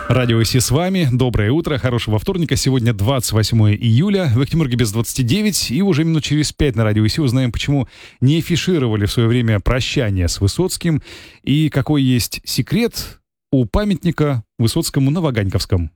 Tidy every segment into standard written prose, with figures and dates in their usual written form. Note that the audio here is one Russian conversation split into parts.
Радио ИСИ с вами. Доброе утро, хорошего вторника. Сегодня 28 июля. В Ахтемурге без 29. И уже минут через 5 на Радио ИСИ узнаем, почему не афишировали в свое время прощание с Высоцким и какой есть секрет у памятника Высоцкому на Ваганьковском.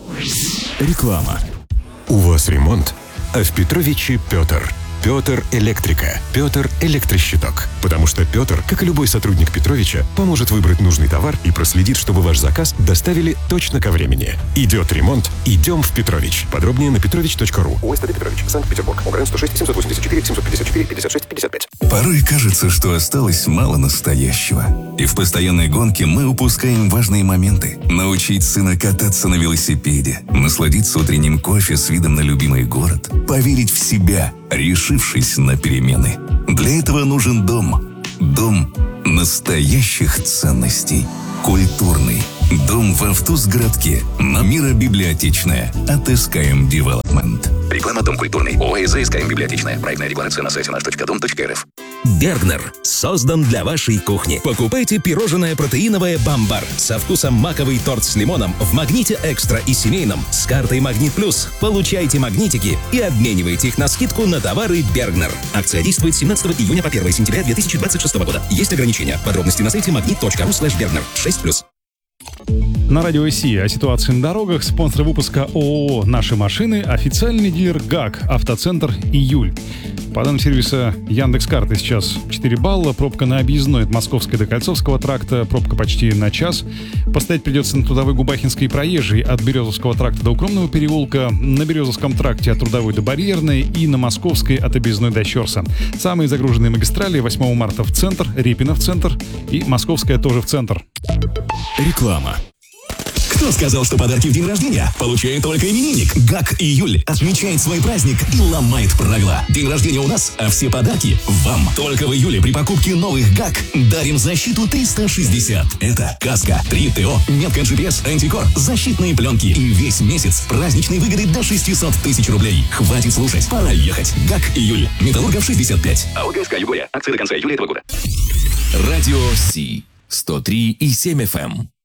Реклама. У вас ремонт, а в Петровиче Петр. Петр Электрика. Петр Электрощиток. Потому что Петр, как и любой сотрудник Петровича, поможет выбрать нужный товар и проследит, чтобы ваш заказ доставили точно ко времени. Идет ремонт, идем в Петрович. Подробнее на petrovich.ru. УСТД Петрович, Санкт-Петербург. ОГРН 106 784 754 56 55. Порой кажется, что осталось мало настоящего. И в постоянной гонке мы упускаем важные моменты. Научить сына кататься на велосипеде, насладиться утренним кофе с видом на любимый город, поверить в себя, решившись на перемены. Для этого нужен дом. Дом настоящих ценностей. Культурный. Дом в Автузгородке. На Мира-библиотечная. От СКМ Девелопмент. Реклама «Дом культурный». ОАЗ СКМ Библиотечная. Проектная декларация на сайте наш.дом.рф. Бергнер создан для вашей кухни. Покупайте пирожное протеиновое «Бамбар» со вкусом маковый торт с лимоном в «Магните Экстра» и семейном с картой «Магнит Плюс». Получайте магнитики и обменивайте их на скидку на товары Бергнер. Акция действует с 17 июня по 1 сентября 2026 года. Есть ограничения. Подробности на сайте magnit.ru/Бергнер. 6+. На Радио ИСИ о ситуации на дорогах. Спонсор выпуска ООО «Наши машины». Официальный дилер ГАК «Автоцентр Июль». По данным сервиса Яндекс.Карты сейчас 4 балла. Пробка на объездной от Московской до Кольцовского тракта. Пробка почти на час. Постоять придется на Трудовой, Губахинской и Проезжей от Березовского тракта до Укромного переулка. На Березовском тракте от Трудовой до Барьерной. И на Московской от объездной до Щерса. Самые загруженные магистрали: 8 марта в центр, Репино в центр и Московская тоже в центр. Реклама. Кто сказал, что подарки в день рождения получает только именинник? ГАК Июль отмечает свой праздник и ломает правила. День рождения у нас, а все подарки вам. Только в июле при покупке новых ГАК дарим защиту 360. Это каска, 3 ТО, метка GPS, антикор, защитные пленки и весь месяц праздничные выгоды до 600 тысяч рублей. Хватит слушать, пора ехать. ГАК Июль. Металлургов 65. АОГ «Югория». Акции до конца июля этого года. Радио Си 103,7 FM.